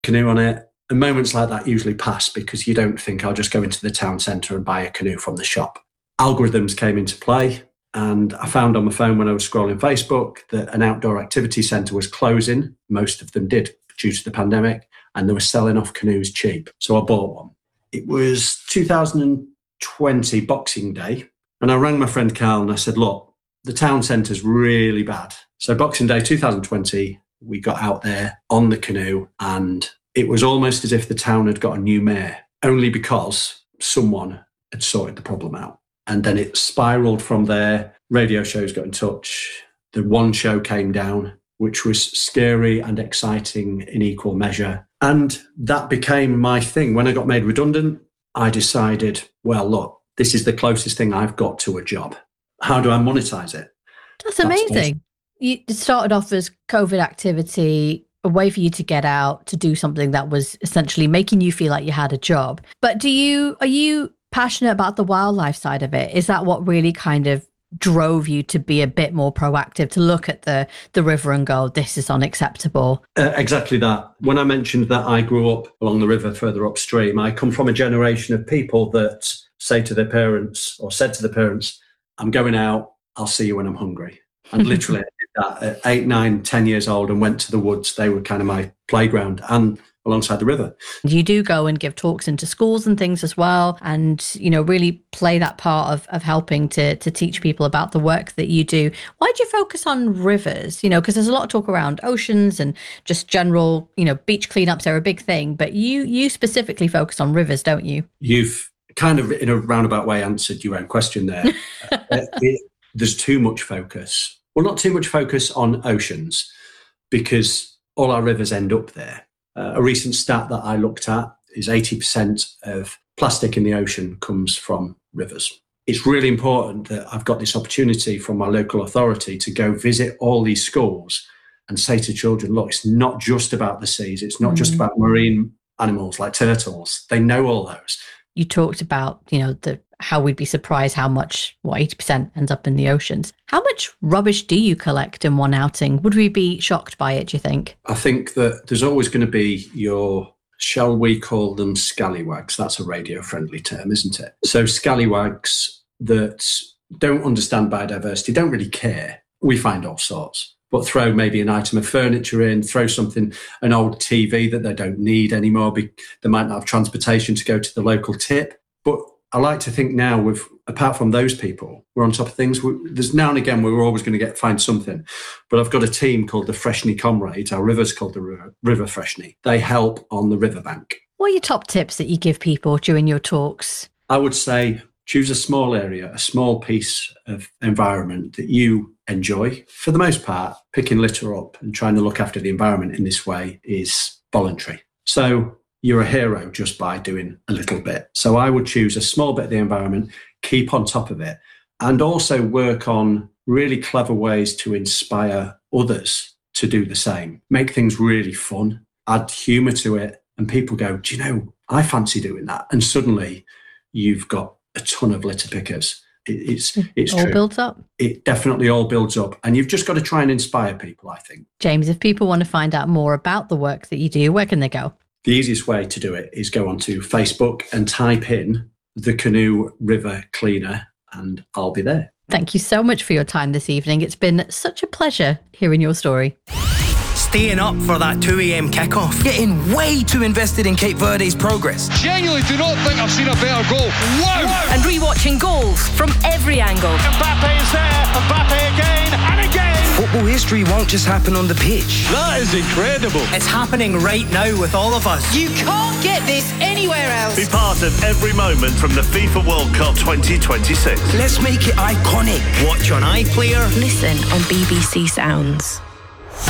canoe on it. And moments like that usually pass because you don't think I'll just go into the town centre and buy a canoe from the shop. Algorithms came into play, and I found on my phone when I was scrolling Facebook that an outdoor activity centre was closing. Most of them did due to the pandemic, and they were selling off canoes cheap. So I bought one. It was 2020 Boxing Day, and I rang my friend Carl and I said, look, the town centre's really bad. So Boxing Day 2020, we got out there on the canoe, and it was almost as if the town had got a new mayor, only because someone had sorted the problem out. And then it spiraled from there. Radio shows got in touch. The one show came down, which was scary and exciting in equal measure. And that became my thing. When I got made redundant, I decided, well, look, this is the closest thing I've got to a job. How do I monetize it? That's amazing. You started off as COVID activity, a way for you to get out, to do something that was essentially making you feel like you had a job. But are you passionate about the wildlife side of it? Is that what really kind of drove you to be a bit more proactive, to look at the river and go, this is unacceptable? Exactly that. When I mentioned that I grew up along the river further upstream, I come from a generation of people that say to their parents, or said to their parents, I'm going out, I'll see you when I'm hungry. And literally I did that at 8, 9, 10 years old and went to the woods. They were kind of my playground and alongside the river. You do go and give talks into schools and things as well, and, you know, really play that part of helping to teach people about the work that you do. Why do you focus on rivers? You know, because there's a lot of talk around oceans and just general, you know, beach cleanups are a big thing, but you specifically focus on rivers, don't you? You've kind of in a roundabout way answered your own question there. There's too much focus. Well, not too much focus on oceans, because all our rivers end up there. A recent stat that I looked at is 80% of plastic in the ocean comes from rivers. It's really important that I've got this opportunity from my local authority to go visit all these schools and say to children, look, it's not just about the seas. It's not just about marine animals like turtles. They know all those. You talked about, you know, how we'd be surprised how much, 80% ends up in the oceans. How much rubbish do you collect in one outing? Would we be shocked by it, do you think? I think that there's always going to be your, shall we call them scallywags? That's a radio-friendly term, isn't it? So scallywags that don't understand biodiversity, don't really care. We find all sorts. But throw maybe an item of furniture in, throw something, an old TV that they don't need anymore. They might not have transportation to go to the local tip. But I like to think now, apart from those people, we're on top of things. There's now and again we're always going to find something. But I've got a team called the Freshney Comrades. Our river's called the River Freshney. They help on the riverbank. What are your top tips that you give people during your talks? I would say choose a small area, a small piece of environment that you enjoy. For the most part, picking litter up and trying to look after the environment in this way is voluntary. So you're a hero just by doing a little bit. So I would choose a small bit of the environment, keep on top of it, and also work on really clever ways to inspire others to do the same. Make things really fun, add humour to it, and people go, do you know, I fancy doing that. And suddenly you've got a ton of litter pickers. It's all true. Builds up. It definitely all builds up, and you've just got to try and inspire people, I think. James, if people want to find out more about the work that you do, where can they go? The easiest way to do it is go onto Facebook and type in the Canoe River Cleaner, and I'll be there. Thank you so much for your time this evening. It's been such a pleasure hearing your story. Staying up for that 2 a.m. kickoff. Getting way too invested in Cape Verde's progress. Genuinely do not think I've seen a better goal. Wow! And rewatching goals from every angle. Mbappe is there. Mbappe again and again. Football history won't just happen on the pitch. That is incredible. It's happening right now with all of us. You can't get this anywhere else. Be part of every moment from the FIFA World Cup 2026. Let's make it iconic. Watch on iPlayer. Listen on BBC Sounds.